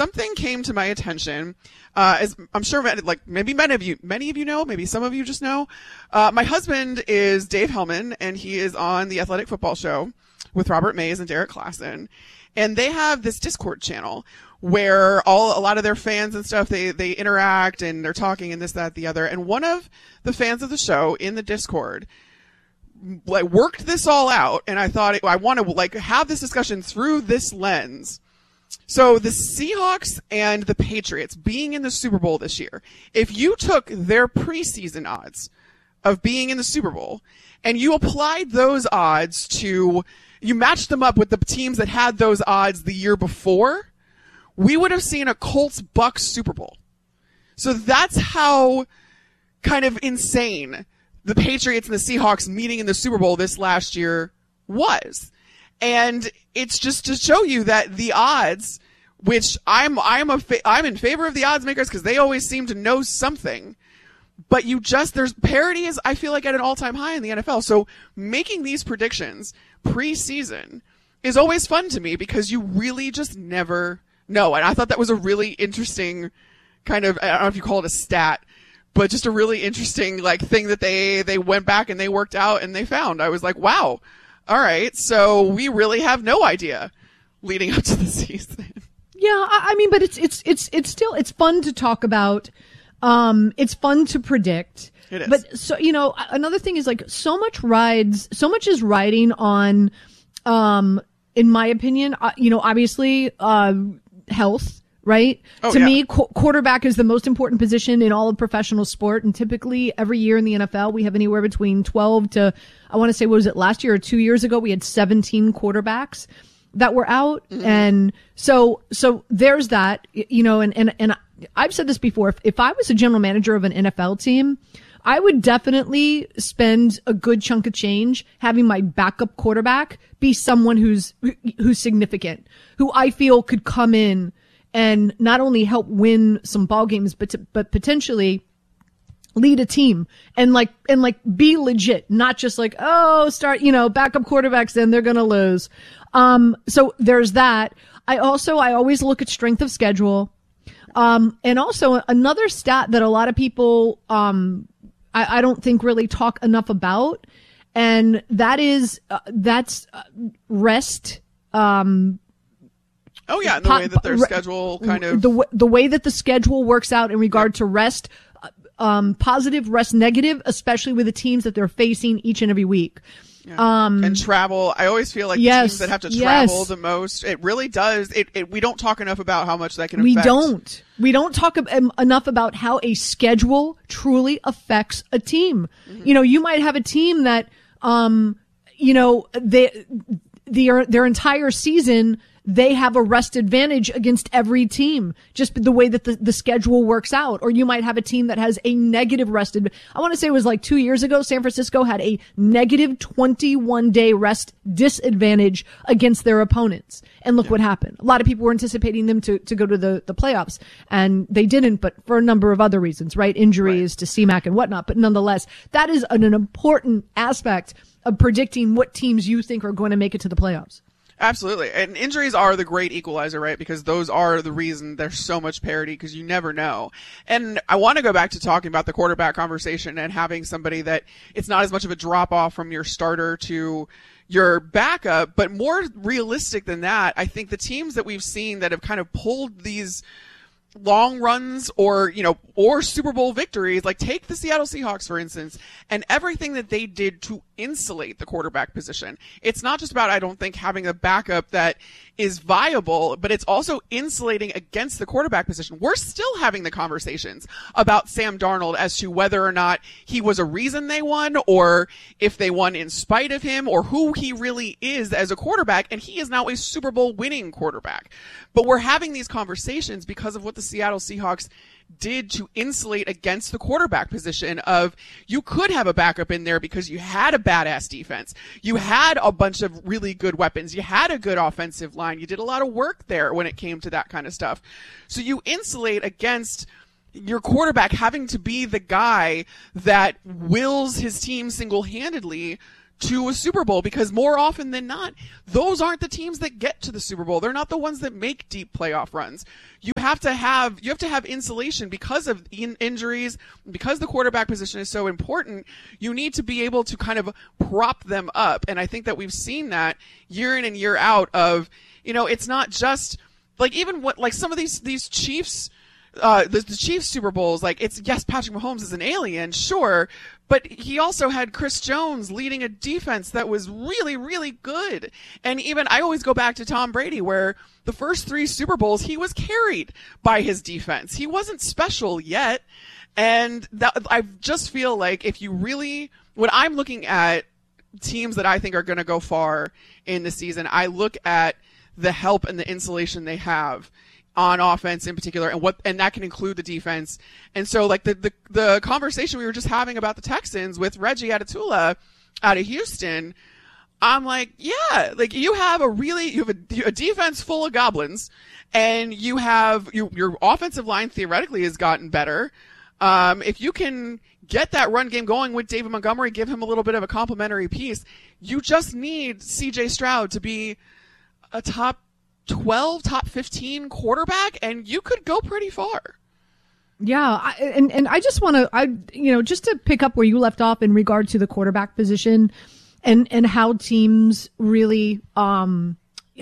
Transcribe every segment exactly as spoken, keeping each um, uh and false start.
something came to my attention. Uh, as I'm sure, like maybe many of you, many of you know, maybe some of you just know. Uh, my husband is Dave Hellman, and he is on the Athletic Football Show with Robert Mays and Derek Klassen, and they have this Discord channel where all a lot of their fans and stuff they they interact and they're talking and this, that, the other. And one of the fans of the show in the Discord like worked this all out, and I thought I want to like have this discussion through this lens. So the Seahawks and the Patriots being in the Super Bowl this year, if you took their preseason odds of being in the Super Bowl and you applied those odds to, you matched them up with the teams that had those odds the year before, we would have seen a Colts-Bucks Super Bowl. So that's how kind of insane the Patriots and the Seahawks meeting in the Super Bowl this last year was. And it's just to show you that the odds, which I'm I'm a fa- I'm in favor of the odds makers because they always seem to know something. But you just, there's parity is, I feel like, at an all-time high in the N F L. So making these predictions preseason is always fun to me because you really just never know. And I thought that was a really interesting kind of, I don't know if you call it a stat, but just a really interesting like thing that they, they went back and they worked out and they found. I was like, wow. All right, so we really have no idea leading up to the season. Yeah, I, I mean, but it's it's it's it's still it's fun to talk about. Um, it's fun to predict. It is. But so you know, another thing is like so much rides, so much is riding on. Um, in my opinion, uh, you know, obviously, uh, health. Right? Oh, to yeah. me, qu- quarterback is the most important position in all of professional sport. And typically every year in the N F L, we have anywhere between twelve to, I want to say, what was it last year or two years ago? We had seventeen quarterbacks that were out. Mm-hmm. And so, so there's that, you know, and, and, and I've said this before. If, if I was a general manager of an N F L team, I would definitely spend a good chunk of change having my backup quarterback be someone who's, who's significant, who I feel could come in and not only help win some ball games, but to, but potentially lead a team and like and like be legit, not just like, oh, start, you know, backup quarterbacks, then they're gonna lose. Um, so there's that. I also I always look at strength of schedule, um, and also another stat that a lot of people um I, I don't think really talk enough about, and that is uh, that's uh, rest. Um, Oh yeah, and the way that their schedule kind of the the way that the schedule works out in regard to rest, um, positive, rest negative, especially with the teams that they're facing each and every week. Yeah. Um, and travel. I always feel like yes, the teams that have to travel yes. the most, it really does. It, it we don't talk enough about how much that can we affect. We don't. We don't talk um, enough about how a schedule truly affects a team. Mm-hmm. You know, you might have a team that, um, you know, they their their entire season, they have a rest advantage against every team, just the way that the, the schedule works out. Or you might have a team that has a negative rest. Ad- I want to say it was like two years ago, San Francisco had a negative twenty-one day rest disadvantage against their opponents. And look yeah. what happened. A lot of people were anticipating them to, to go to the, the playoffs, and they didn't, but for a number of other reasons, right? Injuries right. to C Mac and whatnot. But nonetheless, that is an, an important aspect of predicting what teams you think are going to make it to the playoffs. Absolutely. And injuries are the great equalizer, right? Because those are the reason there's so much parity, because you never know. And I want to go back to talking about the quarterback conversation and having somebody that it's not as much of a drop off from your starter to your backup, but more realistic than that. I think the teams that we've seen that have kind of pulled these long runs or, you know, or Super Bowl victories, like take the Seattle Seahawks, for instance, and everything that they did to insulate the quarterback position. It's not just about, I don't think, having a backup that is viable, but it's also insulating against the quarterback position. We're still having the conversations about Sam Darnold as to whether or not he was a reason they won, or if they won in spite of him, or who he really is as a quarterback, and he is now a Super Bowl winning quarterback. But we're having these conversations because of what the Seattle Seahawks did to insulate against the quarterback position of, you could have a backup in there because you had a badass defense. You had a bunch of really good weapons. You had a good offensive line. You did a lot of work there when it came to that kind of stuff. So you insulate against your quarterback having to be the guy that wills his team single-handedly to a Super Bowl, because more often than not, those aren't the teams that get to the Super Bowl. They're not the ones that make deep playoff runs. You have to have you have to have insulation because of in- injuries, because the quarterback position is so important. You need to be able to kind of prop them up, and I think that we've seen that year in and year out. Of, you know, it's not just like even what like some of these these Chiefs. Uh, the, the Chiefs Super Bowls, like, it's, yes, Patrick Mahomes is an alien, sure, but he also had Chris Jones leading a defense that was really, really good. And even, I always go back to Tom Brady, where the first three Super Bowls, he was carried by his defense. He wasn't special yet. And that, I just feel like if you really, when I'm looking at teams that I think are going to go far in the season, I look at the help and the insulation they have on offense in particular, and what, and that can include the defense. And so, like, the, the, the conversation we were just having about the Texans with Reggie Atatula out of Houston, I'm like, yeah, like, you have a really, you have a, a defense full of goblins, and you have, you, your offensive line theoretically has gotten better. Um, if you can get that run game going with David Montgomery, give him a little bit of a complimentary piece, you just need C J Stroud to be a top twelve, top fifteen quarterback, and you could go pretty far. Yeah, I, and and I just want to, I you know, just to pick up where you left off in regard to the quarterback position, and and how teams really, um,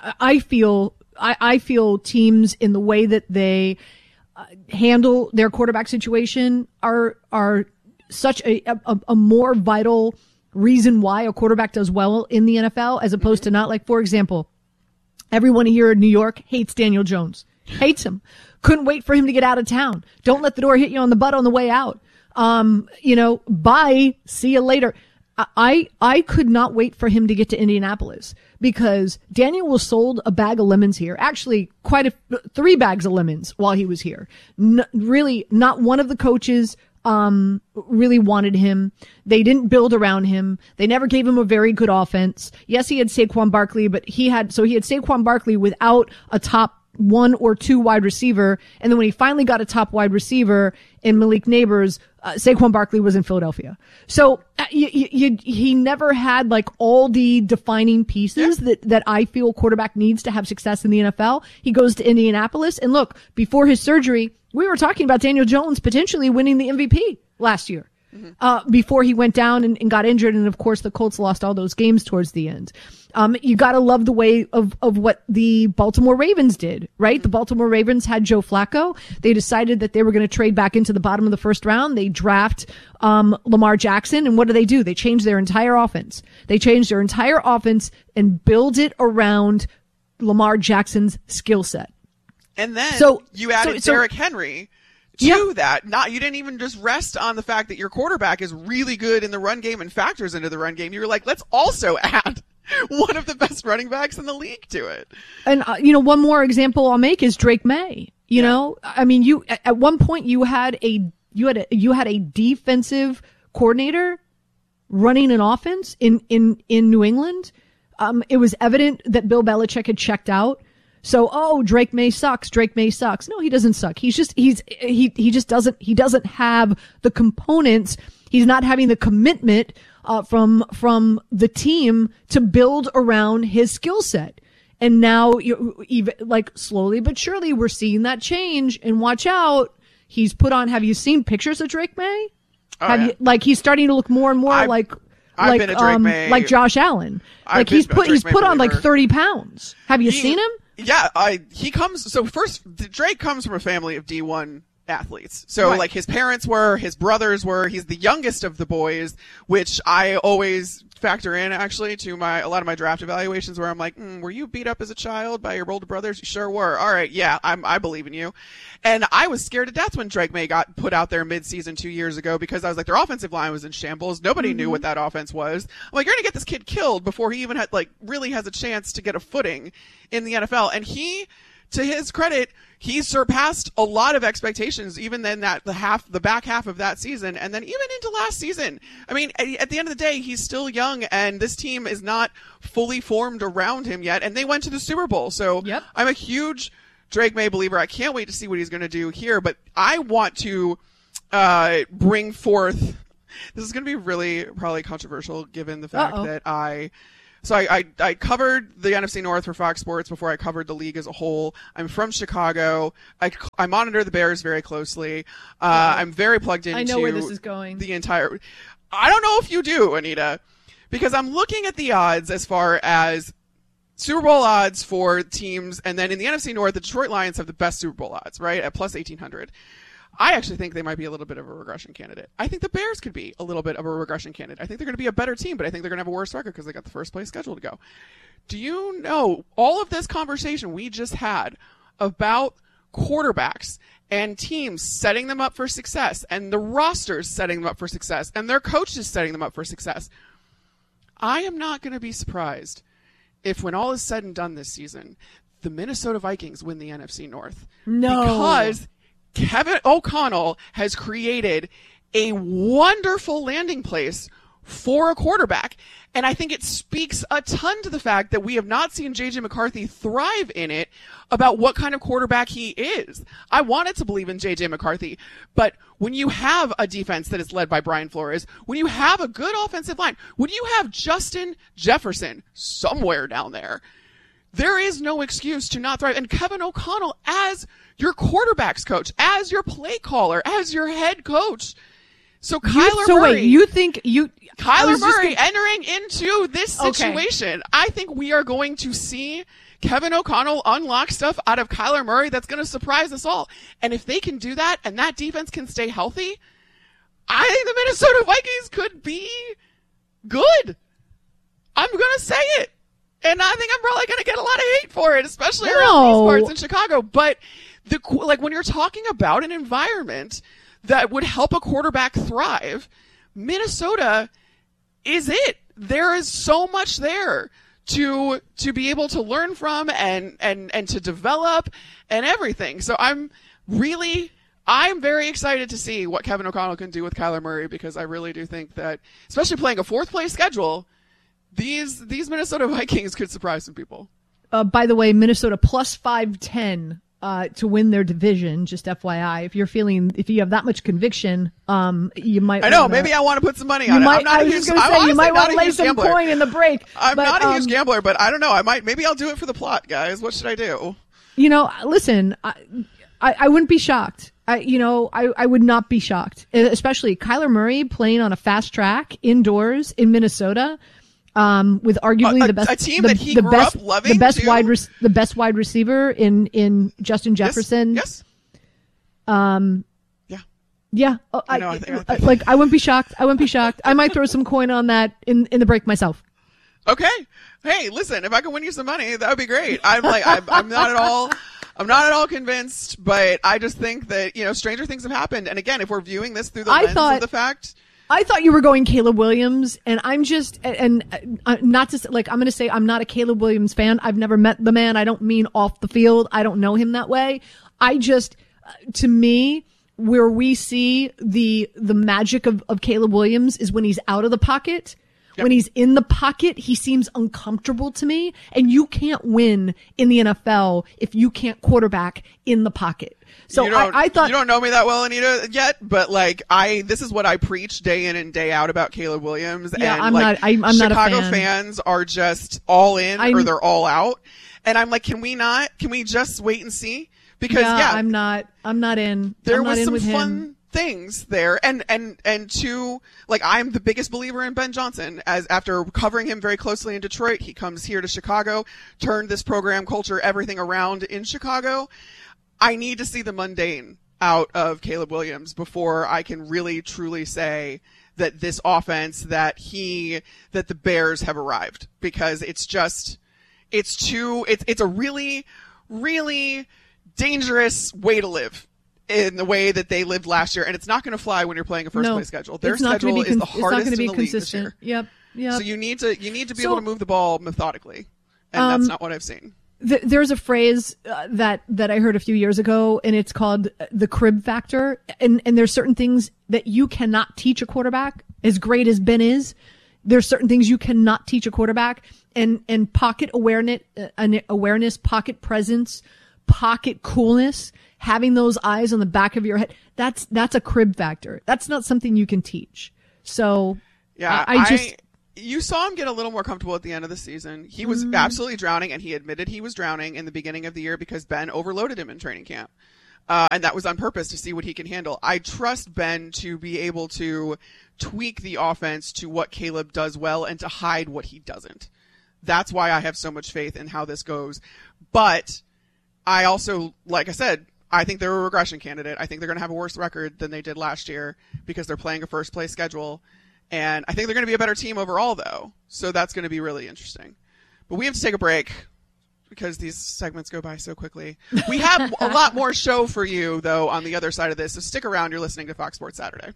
I feel, I, I feel teams in the way that they uh, handle their quarterback situation are are such a, a a more vital reason why a quarterback does well in the N F L, as opposed to not, like, for example, everyone here in New York hates Daniel Jones. Hates him. Couldn't wait for him to get out of town. Don't let the door hit you on the butt on the way out. Um, you know, bye. See you later. I, I could not wait for him to get to Indianapolis, because Daniel was sold a bag of lemons here. Actually, quite a, three bags of lemons while he was here. N- really, not one of the coaches um, really wanted him. They didn't build around him. They never gave him a very good offense. Yes, he had Saquon Barkley, but he had, so he had Saquon Barkley without a top one or two wide receiver. And then when he finally got a top wide receiver in Malik Neighbors, uh, Saquon Barkley was in Philadelphia. So uh, you, you, he never had, like, all the defining pieces yeah. that, that I feel quarterback needs to have success in the N F L. He goes to Indianapolis, and look, before his surgery, we were talking about Daniel Jones potentially winning the M V P last year. Mm-hmm. Uh, before he went down and, and got injured. And of course, the Colts lost all those games towards the end. Um, you gotta love the way of, of what the Baltimore Ravens did, right? Mm-hmm. The Baltimore Ravens had Joe Flacco. They decided that they were going to trade back into the bottom of the first round. They draft, um, Lamar Jackson. And what do they do? They change their entire offense. They change their entire offense and build it around Lamar Jackson's skill set. And then so, you added so, Derrick so, Henry to yeah. that. Not, you didn't even just rest on the fact that your quarterback is really good in the run game and factors into the run game. You were like, let's also add one of the best running backs in the league to it. And, uh, you know, one more example I'll make is Drake May. You yeah. know, I mean, you, at one point you had a, you had a, you had a defensive coordinator running an offense in, in, in New England. Um, it was evident that Bill Belichick had checked out. So, oh, Drake May sucks. Drake May sucks. No, he doesn't suck. He's just, he's, he, he just doesn't, he doesn't have the components. He's not having the commitment, uh, from, from the team to build around his skill set. And now, you even, like, slowly but surely, we're seeing that change. And watch out. He's put on, have you seen pictures of Drake May? Oh, have yeah. you, like, he's starting to look more and more I've, like, I've like, been a Drake um, May. like Josh Allen. I've Like, he's put, he's put on like believer. thirty pounds. Have you he, seen him? Yeah, I, he comes, so first, Drake comes from a family of D one athletes. So, right. like, his parents were, his brothers were, he's the youngest of the boys, which I always factor in, actually, to my, a lot of my draft evaluations where I'm like, mm, were you beat up as a child by your older brothers? You sure were. All right, yeah, I'm, I believe in you. And I was scared to death when Drake May got put out there mid-season two years ago, because I was like, their offensive line was in shambles. Nobody mm-hmm. knew what that offense was. I'm like, you're gonna get this kid killed before he even had, like, really has a chance to get a footing in the N F L. And he, to his credit, he surpassed a lot of expectations, even then that the half, the back half of that season, and then even into last season. I mean, at the end of the day, he's still young, and this team is not fully formed around him yet, and they went to the Super Bowl. So yep. I'm a huge Drake May believer. I can't wait to see what he's going to do here, but I want to uh, bring forth This is going to be really probably controversial given the fact Uh-oh. that I, so I, I, I covered the N F C North for Fox Sports before I covered the league as a whole. I'm from Chicago. I, I monitor the Bears very closely. Uh, I'm very plugged into I know where this is going. the entire, I don't know if you do, Anita, because I'm looking at the odds as far as Super Bowl odds for teams, and then in the N F C North, the Detroit Lions have the best Super Bowl odds, right, at plus eighteen hundred. I actually think they might be a little bit of a regression candidate. I think the Bears could be a little bit of a regression candidate. I think they're going to be a better team, but I think they're going to have a worse record because they got the first place schedule to go. Do you know all of this conversation we just had about quarterbacks and teams setting them up for success and the rosters setting them up for success and their coaches setting them up for success? I am not going to be surprised if when all is said and done this season, the Minnesota Vikings win the N F C North. No. Because Kevin O'Connell has created a wonderful landing place for a quarterback. And I think it speaks a ton to the fact that we have not seen J J McCarthy thrive in it about what kind of quarterback he is. I wanted to believe in J J McCarthy, but when you have a defense that is led by Brian Flores, when you have a good offensive line, when you have Justin Jefferson somewhere down there, there is no excuse to not thrive. And Kevin O'Connell, as your quarterbacks coach, as your play caller, as your head coach. So Kyler you, so Murray. wait, you think you Kyler Murray gonna... entering into this situation. Okay. I think we are going to see Kevin O'Connell unlock stuff out of Kyler Murray that's going to surprise us all. And if they can do that and that defense can stay healthy, I think the Minnesota Vikings could be good. I'm going to say it. And I think I'm probably going to get a lot of hate for it, especially no. around these parts in Chicago. But the like when you're talking about an environment that would help a quarterback thrive, Minnesota is it. There is so much there to to be able to learn from and and and to develop and everything. So I'm really I'm very excited to see what Kevin O'Connell can do with Kyler Murray, because I really do think that, especially playing a fourth place schedule, these these Minnesota Vikings could surprise some people. Uh, by the way, Minnesota plus five ten uh, to win their division. Just F Y I, if you're feeling, if you have that much conviction, um, you might. I know. wanna, maybe I want to put some money you on might, it. I'm not I a was huge, just going to say you might want to lay some gambler. coin in the break. I'm but, not a um, huge gambler, but I don't know. I might. Maybe I'll do it for the plot, guys. What should I do? You know, listen, I, I, I wouldn't be shocked. I, you know, I, I would not be shocked, especially Kyler Murray playing on a fast track indoors in Minnesota. Um, with arguably a, the best, a team the, that he the grew best, up loving, the best too? wide, re- the best wide receiver in, in Justin Jefferson. Yes. yes. Um, yeah. Yeah. Oh, I I, know, I think, I I, think. like, I wouldn't be shocked. I wouldn't be shocked. I might throw some coin on that in, in the break myself. Okay. Hey, listen, if I can win you some money, that would be great. I'm like, I'm, I'm not at all, I'm not at all convinced, but I just think that, you know, stranger things have happened. And again, if we're viewing this through the I lens thought, of the fact. I thought you were going Caleb Williams, and I'm just, and, and uh, not to, like, I'm going to say I'm not a Caleb Williams fan. I've never met the man. I don't mean off the field. I don't know him that way. I just, uh, to me, where we see the, the magic of, of Caleb Williams is when he's out of the pocket. Yep. When he's in the pocket, he seems uncomfortable to me, and you can't win in the N F L if you can't quarterback in the pocket. So I, I thought you don't know me that well, Anita, yet, but like I, this is what I preach day in and day out about Caleb Williams. Yeah, and I'm like, not. I, I'm Chicago not a fan. fans are just all in I'm, or they're all out, and I'm like, can we not? Can we just wait and see? Because yeah, yeah I'm not. I'm not in. There I'm not was in some with fun him. things there, and and and to like I'm the biggest believer in Ben Johnson. As after covering him very closely in Detroit, he comes here to Chicago, turned this program culture, everything around in Chicago. I need to see the mundane out of Caleb Williams before I can really truly say that this offense, that he, that the Bears have arrived, because it's just, it's too, it's, it's a really, really dangerous way to live in the way that they lived last year. And it's not going to fly when you're playing a first no, place schedule. Their it's not schedule be is con- the hardest it's not in be the league this consistent. year. Yep. Yep. So you need to, you need to be so, able to move the ball methodically. And um, that's not what I've seen. Th- there's a phrase uh, that that I heard a few years ago, and it's called the crib factor. And and there's certain things that you cannot teach a quarterback. As great as Ben is, there's certain things you cannot teach a quarterback. And and pocket awareness, uh, awareness, pocket presence, pocket coolness, having those eyes on the back of your head. That's that's a crib factor. That's not something you can teach. So yeah, I, I just. I, you saw him get a little more comfortable at the end of the season. He was mm. absolutely drowning, and he admitted he was drowning in the beginning of the year because Ben overloaded him in training camp. Uh, and that was on purpose to see what he can handle. I trust Ben to be able to tweak the offense to what Caleb does well and to hide what he doesn't. That's why I have so much faith in how this goes. But I also, like I said, I think they're a regression candidate. I think they're going to have a worse record than they did last year because they're playing a first place schedule. And I think they're going to be a better team overall, though. So that's going to be really interesting. But we have to take a break because these segments go by so quickly. We have a lot more show for you, though, on the other side of this. So stick around. You're listening to Fox Sports Saturday.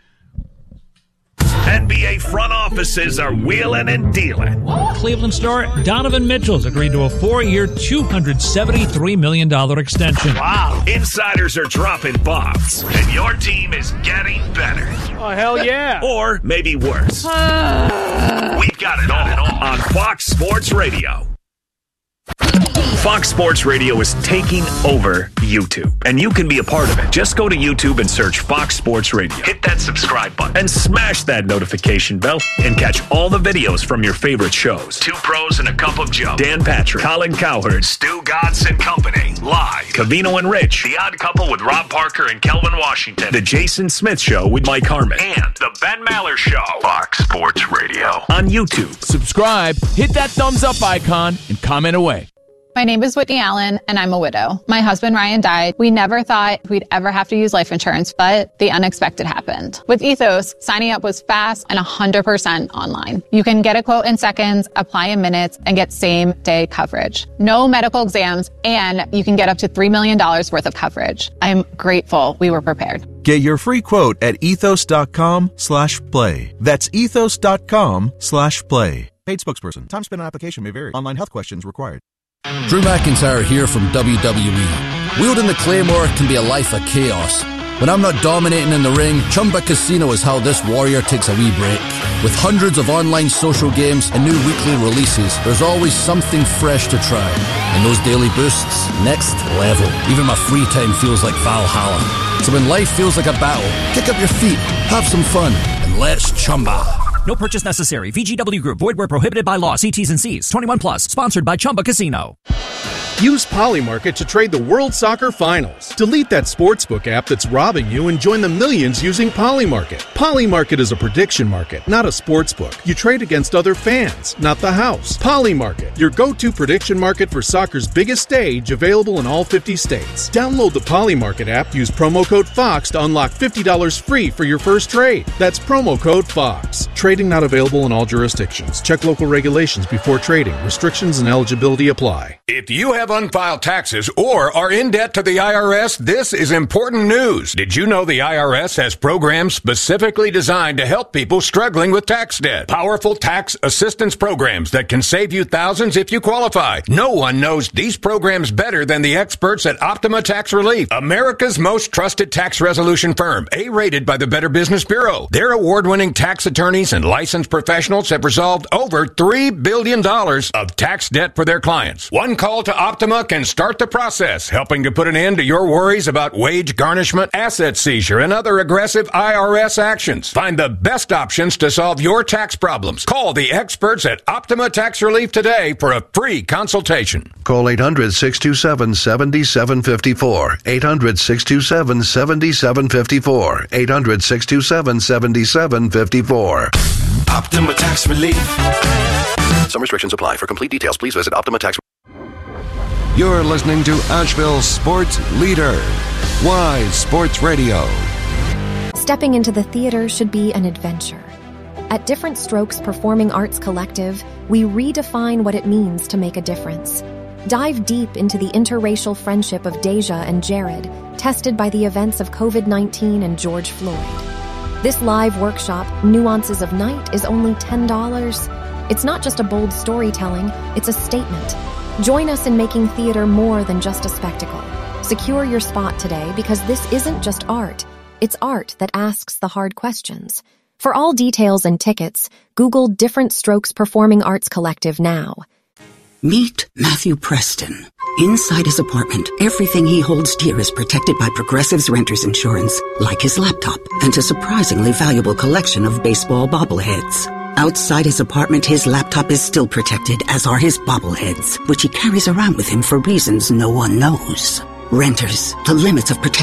N B A front offices are wheeling and dealing. Cleveland star Donovan Mitchell's agreed to a four-year, two hundred seventy-three million dollars extension. Wow. Insiders are dropping bombs, and your team is getting better. Oh, hell yeah. Or maybe worse. We've got it all on Fox Sports Radio. Fox Sports Radio is taking over YouTube, and you can be a part of it. Just go to YouTube and search Fox Sports Radio. Hit that subscribe button and smash that notification bell and catch all the videos from your favorite shows. Two Pros and a Cup of Joe, Dan Patrick, Colin Cowherd, Stu Godson Company, live. Covino and Rich, The Odd Couple with Rob Parker and Kelvin Washington, The Jason Smith Show with Mike Harmon, and The Ben Maller Show. Fox Sports Radio on YouTube. Subscribe, hit that thumbs up icon, and comment away. My name is Whitney Allen, and I'm a widow. My husband, Ryan, died. We never thought we'd ever have to use life insurance, but the unexpected happened. With Ethos, signing up was fast and one hundred percent online. You can get a quote in seconds, apply in minutes, and get same-day coverage. No medical exams, and you can get up to three million dollars worth of coverage. I'm grateful we were prepared. Get your free quote at ethos.com slash play. That's ethos.com slash play. Paid spokesperson. Time spent on application may vary. Online health questions required. Drew McIntyre here from W W E. Wielding the Claymore can be a life of chaos. When I'm not dominating in the ring, Chumba Casino is how this warrior takes a wee break. With hundreds of online social games and new weekly releases, there's always something fresh to try. And those daily boosts, next level. Even my free time feels like Valhalla. So when life feels like a battle, kick up your feet, have some fun, and let's Chumba. No purchase necessary. V G W Group. Void where prohibited by law. See T's and C's. twenty-one plus. Sponsored by Chumba Casino. Use Polymarket to trade the World Soccer Finals. Delete that sportsbook app that's robbing you and join the millions using Polymarket. Polymarket is a prediction market, not a sportsbook. You trade against other fans, not the house. Polymarket, your go-to prediction market for soccer's biggest stage, available in all fifty states. Download the Polymarket app, use promo code FOX to unlock fifty dollars free for your first trade. That's promo code FOX. Trading not available in all jurisdictions. Check local regulations before trading. Restrictions and eligibility apply. If you have unfiled taxes or are in debt to the I R S, this is important news. Did you know the I R S has programs specifically designed to help people struggling with tax debt? Powerful tax assistance programs that can save you thousands if you qualify. No one knows these programs better than the experts at Optima Tax Relief, America's most trusted tax resolution firm, A-rated by the Better Business Bureau. Their award-winning tax attorneys and licensed professionals have resolved over three billion dollars of tax debt for their clients. One call to Optima can start the process, helping to put an end to your worries about wage garnishment, asset seizure, and other aggressive I R S actions. Find the best options to solve your tax problems. Call the experts at Optima Tax Relief today for a free consultation. Call eight hundred, six two seven, seven seven five four. eight hundred, six two seven, seven seven five four. eight hundred, six two seven, seven seven five four. Optima Tax Relief. Some restrictions apply. For complete details, please visit Optima Tax. You're listening to Asheville's sports leader, Wise Sports Radio. Stepping into the theater should be an adventure. At Different Strokes Performing Arts Collective, we redefine what it means to make a difference. Dive deep into the interracial friendship of Deja and Jared, tested by the events of covid nineteen and George Floyd. This live workshop, Nuances of Night, is only ten dollars. It's not just a bold storytelling, it's a statement. Join us in making theater more than just a spectacle. Secure your spot today because this isn't just art. It's art that asks the hard questions. For all details and tickets, Google Different Strokes Performing Arts Collective now. Meet Matthew Preston. Inside his apartment, everything he holds dear is protected by Progressive's Renter's Insurance, like his laptop and a surprisingly valuable collection of baseball bobbleheads. Outside his apartment, his laptop is still protected, as are his bobbleheads, which he carries around with him for reasons no one knows. Renters, the limits of protection